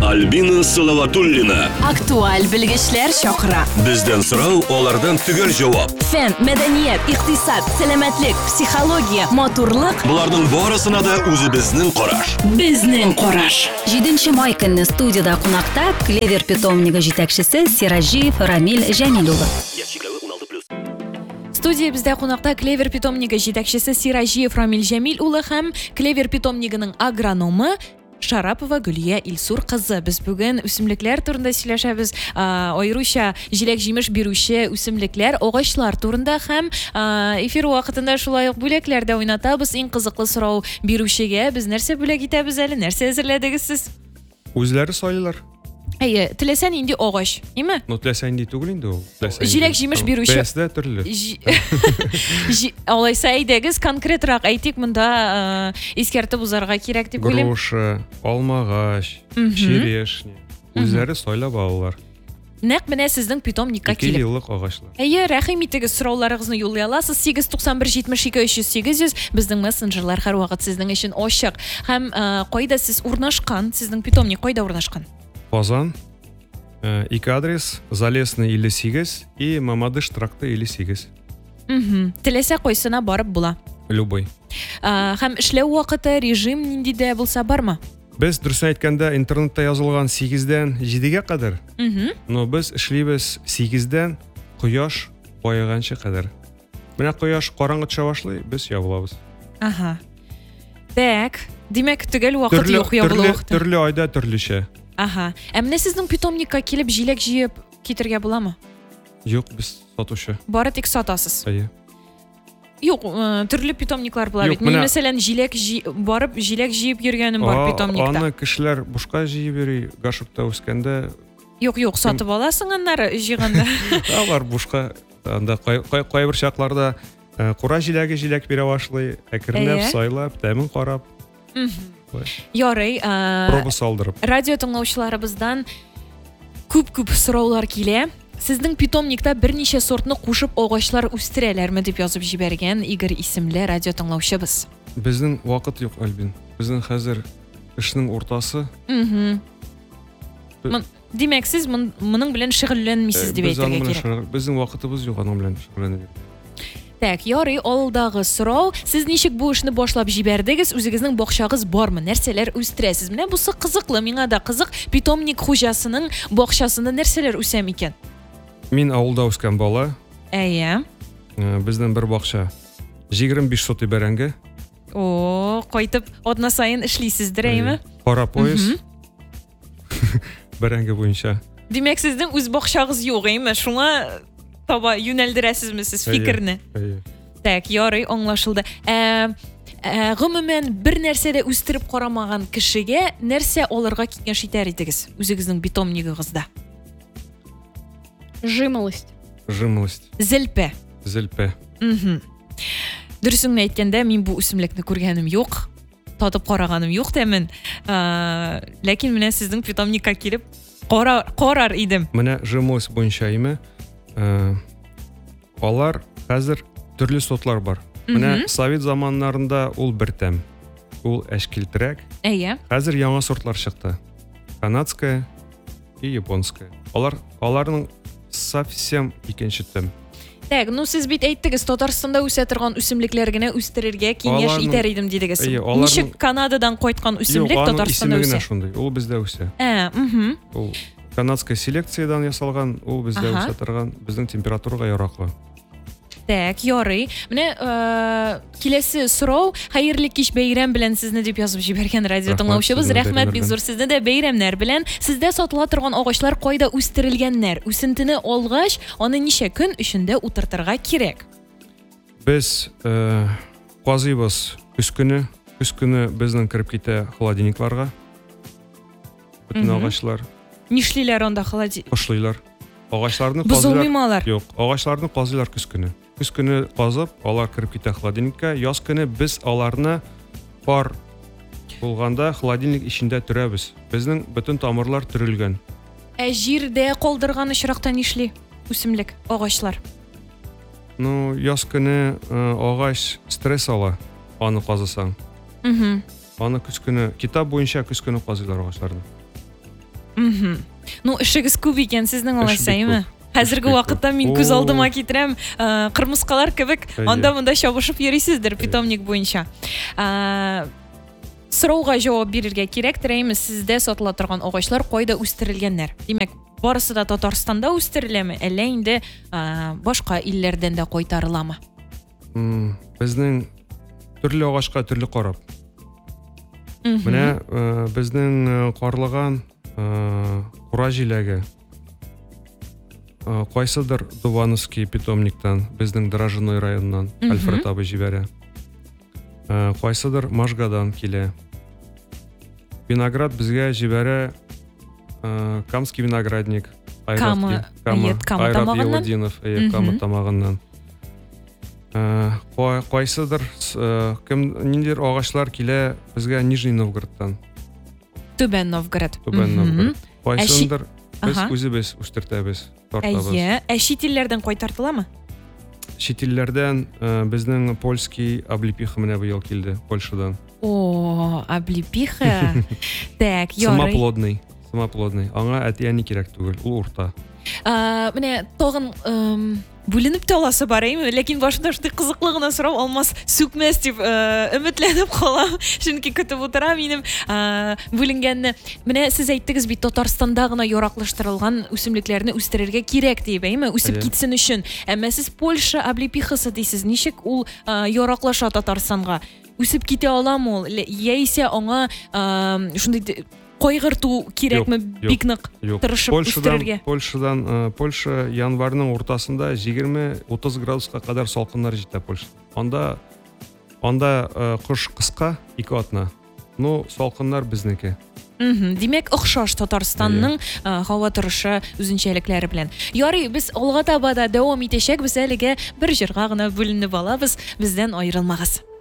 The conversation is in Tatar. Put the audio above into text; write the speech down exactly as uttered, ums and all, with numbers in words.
Альбина Салаватуллина. Актуаль белгечләр чакыра. Бездән сорау, алардан төгәл җавап. Фән, мәдәният, икътисад, сәламәтлек, психология, матурлык. Буларның барысына да үзебезнең караш. Безнең караш. җиденче май көнне студияда кунакта Клевер питомнигы җитәкчесе Сиражиев Рамил Җәмил улы. Студия бездә кунакта Клевер питомнигы җитәкчесе Сиражиев Рамил Җәмил улы һәм Клевер питомнигының агрономы Шарапова Гөлия Илсур кызы. Без бүген үсемлекләр турында сөйләшәбез. Аеруча җиләк-җимеш бирүче үсемлекләр, агачлар турында һәм эфир вакытында шулай ук бүләкләрдә уйнатабыз. Иң кызыклы сорау бирүчегә без нәрсә бүләк итәбез әле? Нәрсә әзерләдегез сез? Үзләре сайлар. Әйе, теләсәң инде агач, име? Ну, теләсәң инде түгел инде ул. Җиләк-җимеш бирүче. Бәясе төрле. Алайса әйдәгез конкретрак әйтик, монда искәртеп узарга кирәк дип уйлыйм. Груша, алмагач, черешня. Үзләре сайлап алалар. Нәкъ менә сезнең питомникка Ике килеп. еллык агачлар. Әйе, рәхим итегез, сорауларыгызны юллый аласыз. сигез туксан бер җитмеш ике өч йөз сигез. Безнең мессенджерлар һәрвакыт сезнең өчен ачык. Һәм кайда сез урнашкан? Сезнең питомник кайда урнашкан? Казан. Ике адрес: Залесный илле сигез и Мамадыш тракты илле сигез. Мм. Теләсә кайсына барып була. Любой. Һәм эшләү вакыты, режим нинди дә булса бармы? Без дөресен әйткәндә интернетта язылган сигездән җидегә кадәр. Мм. Но без эшлибез сигездән кояш баеганча кадәр. Менә кояш караңгы төшә башлый, без ябылабыз. Ага. Так, димәк төгәл вакыт юк ябылу вакыты. Төрле айда төрлечә. Ага. Ә менә сезнең питомникка килеп җиләк җыеп китергә буламы? Юк, без сатучы. Бары тик сатасыз. Әйе. Юк, төрле питомниклар була бит. Мин мәсәлән җиләк барып җиләк җыеп йөргәнем бар питомникта. Аны кешеләр бушка җыеп йөри, гашукта үскәндә. Юк, юк, сатып аласың аннары җыганда. Алар бушка, анда кайбер чакларда кура җиләге җиләк бирә башлый, әкренләп сайлап, тәмен карап. Ярый, проба салдырып. Радио тыңлаучыларыбыздан күп-күп сораулар килә. Сезнең питомникта берничә сортны кушып агачлар үстерәләрме дип язып җибәргән Игорь исемле радио тыңлаучыбыз. Безнең вакыт юк, Альбин. Безнең хәзер эшнең уртасы. Мм. Димәк, сез моның белән шөгыльләнмисез дип әйтергә кирәк. Безнең вакытыбыз юк аның белән шөгыльләнергә. Так, ярый, алдагы сорау. Сез ничек бу эшне башлап җибәрдегез? Үзегезнең бакчагыз бармы? Нәрсәләр үстерәсез? Менә бусы кызыклы, миңа да кызык. Питомник хуҗасының бакчасында нәрсәләр үсә микән? Мин авылда үскән бала. Әйе. Безнең бер бакча җигерме биш сотый бәрәңге. О, кайтып атна сайын эшлисездер, әйме? Кара пояс. Бәрәңге буенча. Димәк, сезнең үз бакчагыз юк, әйме? Шуңа таба юнәлдерәсезме сез фикерне? Әйе. Так, ярый, аңлашылды. Ә гомумән бер нәрсә дә үстереп карамаган кешегә нәрсә алырга киңәш итәр идегез үзегезнең питомнигыгызда? Жимолость. Жимолость. Зелпе. Зелпе. Мм. Дөресен әйткәндә, мин бу үсемлекне күргәнем юк, татып караганым юк тәмен. Ләкин менә сезнең питомникка килеп карар идем. Менә жимолость буенча име? Алар хәзер төрле сотлар бар. Менә Совет заманнарында ул бер тәм. Ул әшкилтерәк. Әйе. Хәзер яңа сортлар чыкты. Канадская и японская. Алар аларның совсем икенче тәм. Так, ну сез бит әйттегез, Татарстанда үсә торган үсемлекләр генә үстерергә киңәш итәр идем дидегез. Ничек Канададан кайткан үсемлек Татарстанда үсә? Шундый, ул бездә үсә. Ә, мм. Ул канадская селекциядан ясалган, ул бездә үсә торган, безнең температурага яраклы. Так, ярый. Менә киләсе сорау, хәерле кич бәйрәм белән сезне дип язып җибәргән радио тыңлаучыбыз. Рәхмәт бик зур, сезне дә бәйрәмнәр белән. Сездә сатыла торган агачлар кайда үстерелгәннәр? Үсентене алгач, аны ничә көн эчендә утыртырга кирәк? Без казыйбыз көз көне, көз көне безнең кирип китә холодильникларга. Бүтән агачлар. Нишлиләр анда холодильник? Кышлыйлар. Агачларны казыйлар. Юк, агачларны казыйлар көз көне. Көз көне казып, алар кирип китә холодильникка. Яз көне без аларны пар булганда холодильник ичендә төрәбез. Безнең бөтен тамырлар төрелгән. Ә җирдә калдырган очракта нишли үсемлек, агачлар? Ну, яз көне агач стресс ала, аны казысаң. Мм. Аны көз көне китап буенча көз көне казыйлар агачларны. Мгм. Ну, ішігіз көп екен sizning Іш олайса, бик еме? көп. Қазіргі Іш бик уақытта көп. мен көз О. алдыма кетірем, ә, қырмызқалар кебек Әйе. анда-мында шабышып йөрисездер питомник бойынша. Ә, Сұрауға жауап берерге керек, тірейміз сізде сатыла тұрған ағачлар қойда үстерілгеннер. Демек, барысы да Татарстанда үстерілеме, әлі енді ә, башқа иллерден де қойтарыламы? М, Безнең төрле агачка төрле карап. Мгм. Менә э, безнең э, карлыган э, кура җиләге э, кайсыдыр Дувановский питомниктан, безнең Дрожжиной районыннан Мгм. Альфред абый җибәрә. Э, Кайсыдыр Можгадан килә. Виноград безгә җибәрә э, Камский виноградник. Кама, Кама, әйе, Кама Айрат тамагыннан? Елудинов, әйе, Мгм. Кама тамагыннан. Э, кай- Кайсыдыр с- э, кем ниндидер агачлар килә безгә Нижний Новгородтан. Түбән Новгород. Түбән Мгм. Новгород. Кайсындыр без Ага. үзебез үстертәбез, тартабыз. Әйе, ә шит илләрдән кайтартыламы? Чит илләрдән э, безнең польский облепиха менә быел килде, Польшадан. О, облепиха. Так, ярый. Самоплодный. Самоплодный. Аңа әти-әни кирәк түгел, ул урта. Ә, Менә тагын эм, бүленеп тә аласы бар, әйме? Ләкин башында шундый кызыклы гына сорау алмас, сүкмәс дип э, өметләнеп калам. Чөнки көтеп утырам минем ә, бүленгәнне. Менә сез әйттегез бит, Татарстанда гына яраклаштырылган үсемлекләрне үстерергә кирәк дип, әйме? Үсеп Әйе. китсен өчен. Әмма сез Польша облепихасы дисез. Ничек ул ә, яраклаша Татарстанга? Үсеп китә аламы ул? Лә- Яисә аңа ә, шундый д- кайгырту кирәкме? Юк, юк. Бик нык Юк. тырышып Польшадан, үстерергә. Польшадан, э, Польша январьның уртасында егерме-утыз градуска кадәр салкыннар җитә Польшада. Анда анда э, кыш кыска, ике атна. Ну, салкыннар безнеке. Мгм. Димәк, охшаш Татарстанның ә, һава торышы үзенчәлекләре белән. Ярый, без алга таба да дәвам итәчәкбез, әлегә бер җырга гына бүленеп алабыз. Бездән аерылмагыз.